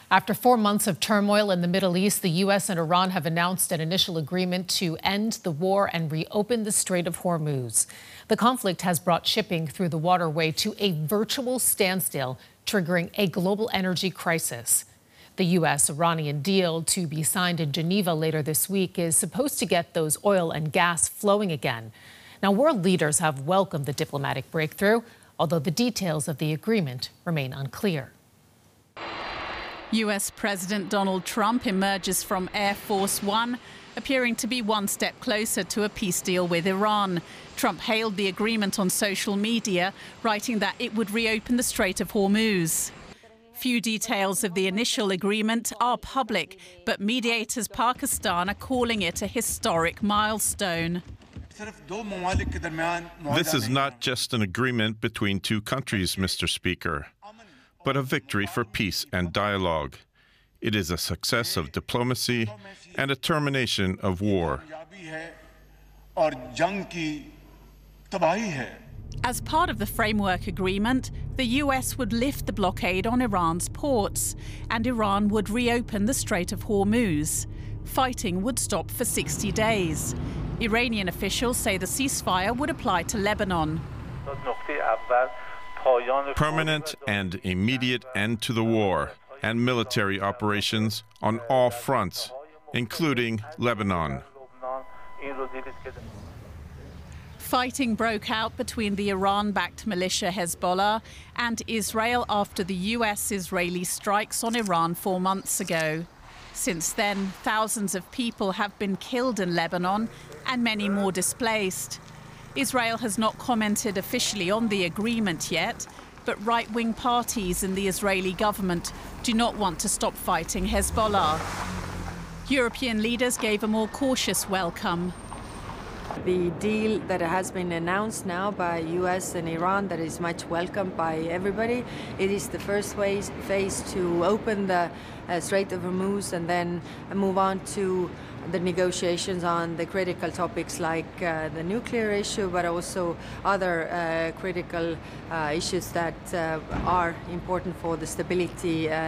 After 4 months of turmoil in the Middle East, the U.S. and Iran have announced an initial agreement to end the war and reopen the Strait of Hormuz. The conflict has brought shipping through the waterway to a virtual standstill, triggering a global energy crisis. The U.S.-Iranian deal, to be signed in Geneva later this week, is supposed to get those oil and gas flowing again. Now, world leaders have welcomed the diplomatic breakthrough, although the details of the agreement remain unclear. U.S. President Donald Trump emerges from Air Force One, appearing to be one step closer to a peace deal with Iran. Trump hailed the agreement on social media, writing that it would reopen the Strait of Hormuz. Few details of the initial agreement are public, but mediators Pakistan are calling it a historic milestone. This is not just an agreement between two countries, Mr. Speaker, but a victory for peace and dialogue. It is a success of diplomacy and a termination of war. As part of the framework agreement, the US would lift the blockade on Iran's ports, and Iran would reopen the Strait of Hormuz. Fighting would stop for 60 days. Iranian officials say the ceasefire would apply to Lebanon. Permanent and immediate end to the war and military operations on all fronts, including Lebanon. Fighting broke out between the Iran-backed militia Hezbollah and Israel after the US-Israeli strikes on Iran 4 months ago. Since then, thousands of people have been killed in Lebanon and many more displaced. Israel has not commented officially on the agreement yet, but right-wing parties in the Israeli government do not want to stop fighting Hezbollah. European leaders gave a more cautious welcome. The deal that has been announced now by US and Iran that is much welcomed by everybody. It is the first phase to open the Strait of Hormuz and then move on to the negotiations on the critical topics like the nuclear issue, but also other critical issues that are important for the stability